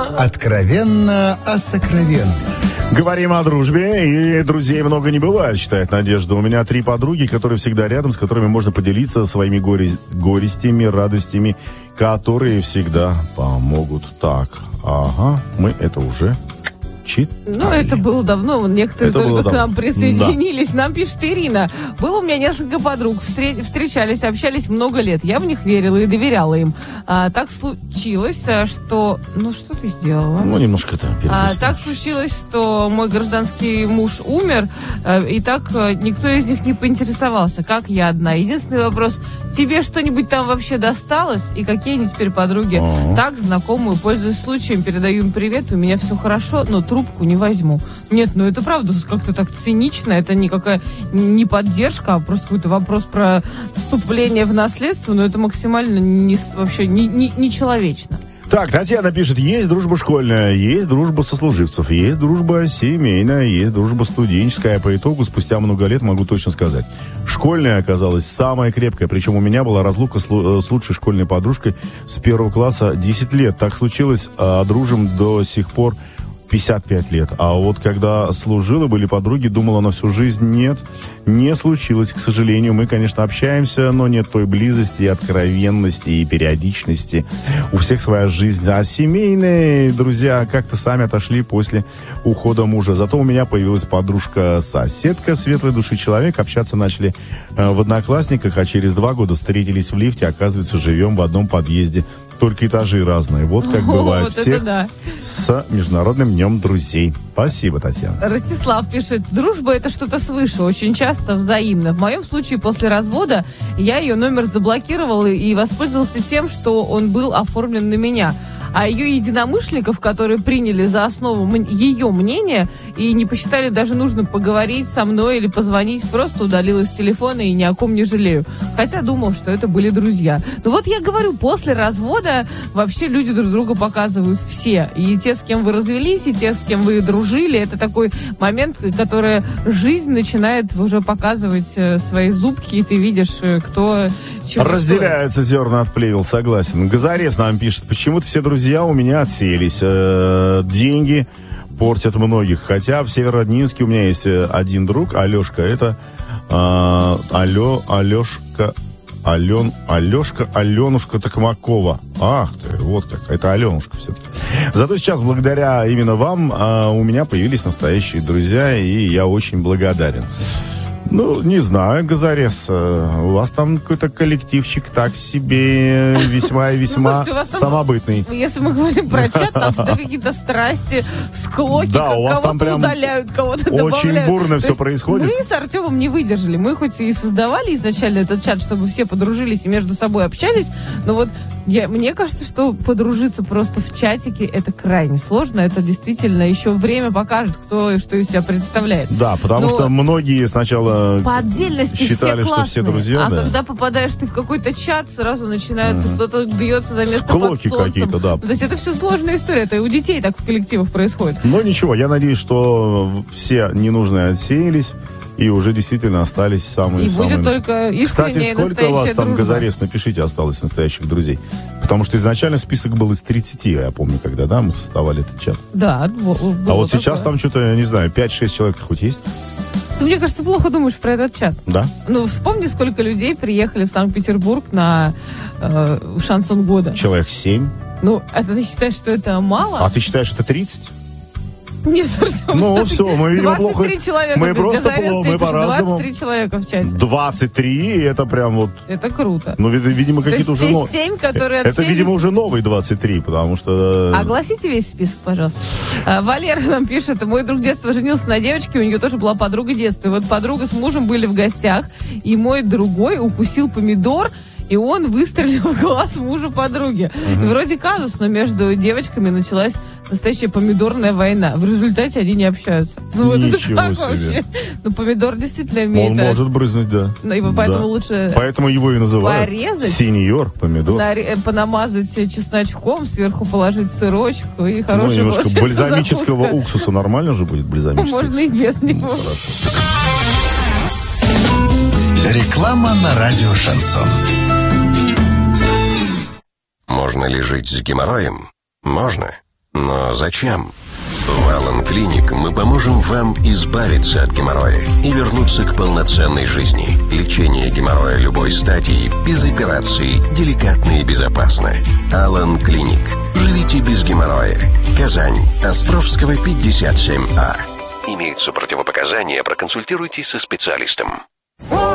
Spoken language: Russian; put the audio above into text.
Откровенно о сокровенном. Говорим о дружбе, и друзей много не бывает, считает Надежда. У меня 3 подруги, которые всегда рядом, с которыми можно поделиться своими горестями, радостями, которые всегда помогут. Так, ага, мы это уже читали. Ну, это было давно, некоторые это только к нам присоединились. Да. Нам пишет Ирина. Было у меня несколько подруг, встречались, общались много лет. Я в них верила и доверяла им. Так случилось, что... Ну, что ты сделала? Ну, немножко это так случилось, что мой гражданский муж умер, и так никто из них не поинтересовался, как я одна. Единственный вопрос, тебе что-нибудь там вообще досталось? И какие они теперь подруги? Так, знакомую, пользуясь случаем, передаю им привет, у меня все хорошо, но трубку не возьму. Нет, ну это правда как-то так цинично, это никакая не поддержка, а просто какой-то вопрос про вступление в наследство, но это максимально вообще нечеловечно. Так, Татьяна пишет, есть дружба школьная, есть дружба сослуживцев, есть дружба семейная, есть дружба студенческая. По итогу, спустя много лет могу точно сказать, школьная оказалась самая крепкая. Причем у меня была разлука с лучшей школьной подружкой с 1 класса 10 лет. Так случилось, дружим до сих пор 55 лет. А вот когда служила, были подруги, думала на всю жизнь. Нет, не случилось, к сожалению. Мы, конечно, общаемся, но нет той близости, откровенности и периодичности. У всех своя жизнь. А семейные друзья как-то сами отошли после ухода мужа. Зато у меня появилась подружка-соседка, светлой души человек. Общаться начали в Одноклассниках, а через 2 года встретились в лифте. Оказывается, живем в одном подъезде. Только этажи разные. Вот как бывает. Вот всех да. С Международным днем друзей. Спасибо, Татьяна. Ростислав пишет, дружба это что-то свыше, очень часто взаимно. В моем случае после развода я ее номер заблокировал и воспользовался тем, что он был оформлен на меня. А ее единомышленников, которые приняли за основу ее мнение и не посчитали даже нужно поговорить со мной или позвонить, просто удалила с телефона и ни о ком не жалею. Хотя думал, что это были друзья. Ну вот я говорю, после развода вообще люди друг друга показывают все. И те, с кем вы развелись, и те, с кем вы дружили. Это такой момент, который жизнь начинает уже показывать свои зубки, и ты видишь, кто... Разделяются зерна от плевел, согласен. Газорез нам пишет, почему-то все друзья у меня отсеялись. Деньги портят многих. Хотя в Северодвинске у меня есть один друг, Алешка. Это Аленушка Токмакова. Ах ты, вот как. Это Аленушка все-таки. Зато сейчас, благодаря именно вам, у меня появились настоящие друзья, и я очень благодарен. Ну, не знаю, Газорез, у вас там какой-то коллективчик так себе весьма и весьма самобытный. Если мы говорим про чат, там всегда какие-то страсти, склоки, да, у вас кого-то там прям удаляют, кого-то добавляют. Очень бурно все происходит. Мы с Артемом не выдержали. Мы хоть и создавали изначально этот чат, чтобы все подружились и между собой общались, но вот мне кажется, что подружиться просто в чатике это крайне сложно. Это действительно еще время покажет, кто и что из себя представляет. Да, потому что многие сначала по отдельности считали, все классные, что все друзья. А когда попадаешь ты в какой-то чат, сразу начинается, кто-то бьется за место склоки под солнцем. Какие-то, да. То есть это все сложная история. Это и у детей так в коллективах происходит. Но ничего, я надеюсь, что все ненужные отсеялись. И уже действительно остались самые. И будет только искренние. Кстати, сколько у вас там, дружба? Газорез, напишите, осталось настоящих друзей. Потому что изначально список был из 30, я помню, когда, да, мы создавали этот чат. Да, а вот сейчас там что-то, я не знаю, 5-6 человек хоть есть? Ты, мне кажется, плохо думаешь про этот чат. Да? Ну, вспомни, сколько людей приехали в Санкт-Петербург на шансон года. Человек 7. Ну, это ты считаешь, что это мало? А ты считаешь, это 30? Нет, Артем, ну все, мы видимо 23 плохо. Человека, мы просто плохо, мы по-разному. 23 человека в чате. 23, это прям вот. Это круто. Ну, видимо, какие-то уже новые. 7, которые это, видимо, уже новые 23, потому что. Огласите весь список, пожалуйста. Валера нам пишет: мой друг детства женился на девочке, у нее тоже была подруга детства. И вот подруга с мужем были в гостях, и мой другой укусил помидор. И он выстрелил в глаз мужа подруги. И вроде казус, но между девочками началась настоящая помидорная война. В результате они не общаются. Ну, это как вообще? Ну, помидор действительно имеет... Он может брызнуть, да. И поэтому лучше... Поэтому его и называют порезать, сеньор помидор. Понамазать чесночком, сверху положить сырочек и хороший... Ну, немножко бальзамического уксуса нормально же будет, бальзамический? Можно и без него. Реклама на радио «Шансон». Можно ли жить с геморроем? Можно. Но зачем? В Алан Клиник мы поможем вам избавиться от геморроя и вернуться к полноценной жизни. Лечение геморроя любой стадии, без операций, деликатно и безопасно. Алан Клиник. Живите без геморроя. Казань. Островского, 57А. Имеются противопоказания, проконсультируйтесь со специалистом.